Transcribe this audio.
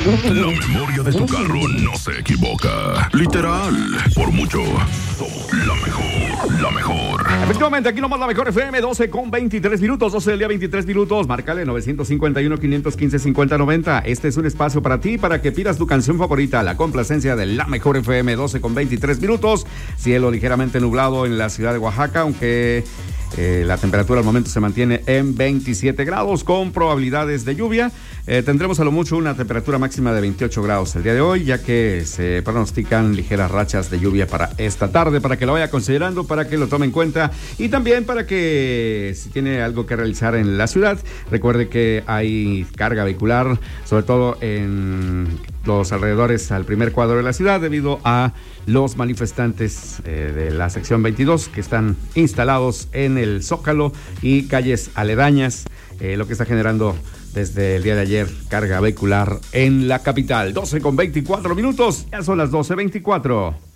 La memoria de tu carro no se equivoca. Literal, por mucho, somos la mejor, la mejor. Efectivamente, aquí nomás la mejor FM, 12 con 23 minutos, 12 del día 23 minutos. Márcale 951-515-5090. Este es un espacio para ti, para que pidas tu canción favorita. La complacencia de la mejor FM, 12 con 23 minutos. Cielo ligeramente nublado en la ciudad de Oaxaca, aunque la temperatura al momento se mantiene en 27 grados con probabilidades de lluvia. Tendremos a lo mucho una temperatura máxima de 28 grados el día de hoy, ya que se pronostican ligeras rachas de lluvia para esta tarde, para que lo vaya considerando, para que lo tome en cuenta y también para que si tiene algo que realizar en la ciudad, recuerde que hay carga vehicular, sobre todo en los alrededores al primer cuadro de la ciudad, debido a los manifestantes de la sección 22 que están instalados en el Zócalo y calles aledañas, lo que está generando desde el día de ayer carga vehicular en la capital. 12 con 24 minutos, ya son las 12:24.